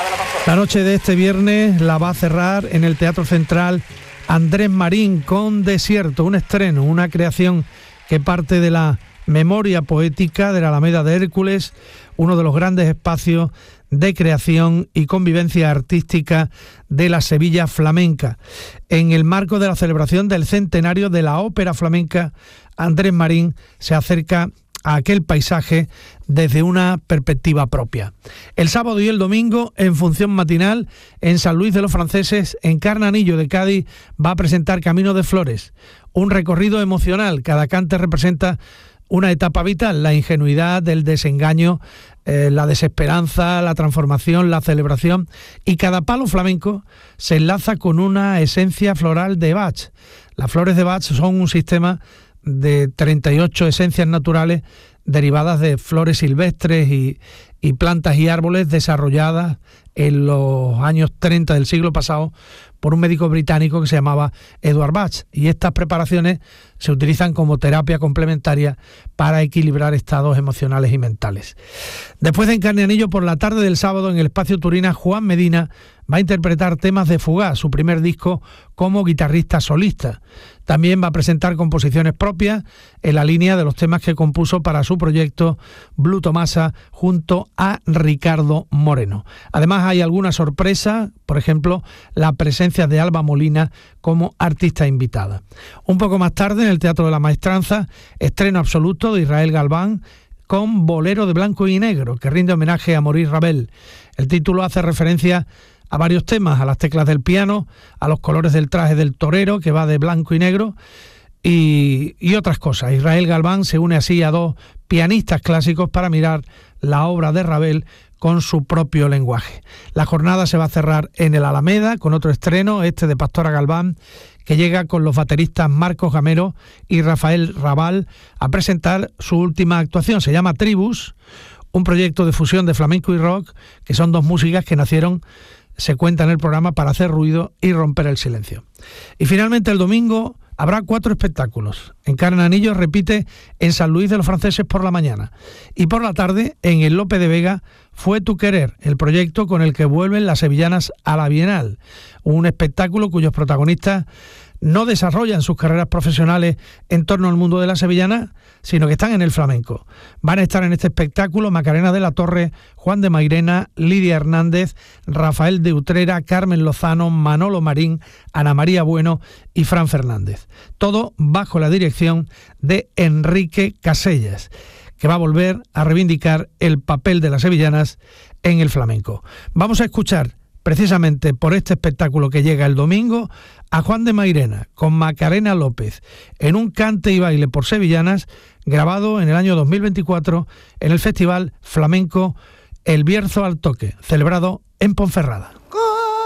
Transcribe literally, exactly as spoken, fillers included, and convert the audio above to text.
La noche de este viernes la va a cerrar en el Teatro Central Andrés Marín con Desierto, un estreno, una creación que parte de la memoria poética de la Alameda de Hércules, uno de los grandes espacios de creación y convivencia artística de la Sevilla flamenca. En el marco de la celebración del centenario de la ópera flamenca, Andrés Marín se acerca a aquel paisaje desde una perspectiva propia. El sábado y el domingo, en función matinal, en San Luis de los Franceses, en Carnanillo de Cádiz, va a presentar Camino de Flores, un recorrido emocional. Cada cante representa una etapa vital, la ingenuidad, el desengaño, eh, la desesperanza, la transformación, la celebración, y cada palo flamenco se enlaza con una esencia floral de Bach. Las flores de Bach son un sistema de treinta y ocho esencias naturales derivadas de flores silvestres y, y plantas y árboles desarrolladas en los años treinta del siglo pasado por un médico británico que se llamaba Edward Bach, y estas preparaciones se utilizan como terapia complementaria para equilibrar estados emocionales y mentales. Después de En Carnanillo, por la tarde del sábado, en el Espacio Turina, Juan Medina va a interpretar temas de Fugaz, su primer disco como guitarrista solista. También va a presentar composiciones propias en la línea de los temas que compuso para su proyecto Blue Tomasa junto a Ricardo Moreno. Además, hay alguna sorpresa, por ejemplo, la presencia de Alba Molina como artista invitada. Un poco más tarde, en el Teatro de la Maestranza, estreno absoluto de Israel Galván con Bolero de Blanco y Negro, que rinde homenaje a Maurice Ravel. El título hace referencia a varios temas, a las teclas del piano, a los colores del traje del torero, que va de blanco y negro, y, y otras cosas. Israel Galván se une así a dos pianistas clásicos para mirar la obra de Ravel con su propio lenguaje. La jornada se va a cerrar en el Alameda con otro estreno, este de Pastora Galván, que llega con los bateristas Marcos Gamero y Rafael Raval a presentar su última actuación. Se llama Tribus, un proyecto de fusión de flamenco y rock, que son dos músicas que nacieron, se cuenta en el programa, para hacer ruido y romper el silencio. Y finalmente el domingo habrá cuatro espectáculos. En Carnanillo repite en San Luis de los Franceses por la mañana. Y por la tarde, en el Lope de Vega, Fue tu querer, el proyecto con el que vuelven las sevillanas a la Bienal. Un espectáculo cuyos protagonistas no desarrollan sus carreras profesionales en torno al mundo de la sevillana, sino que están en el flamenco. Van a estar en este espectáculo Macarena de la Torre, Juan de Mairena, Lidia Hernández, Rafael de Utrera, Carmen Lozano, Manolo Marín, Ana María Bueno y Fran Fernández. Todo bajo la dirección de Enrique Casellas, que va a volver a reivindicar el papel de las sevillanas en el flamenco. Vamos a escuchar precisamente por este espectáculo que llega el domingo a Juan de Mairena con Macarena López en un cante y baile por sevillanas grabado en el año dos mil veinticuatro en el Festival Flamenco El Bierzo al Toque, celebrado en Ponferrada.